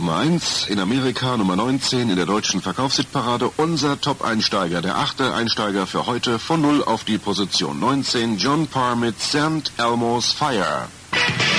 Nummer 1, in Amerika Nummer 19 in der deutschen Verkaufshitparade. Unser Top-Einsteiger, der 8. Einsteiger für heute, von 0 auf die Position 19, John Parr mit St. Elmo's Fire.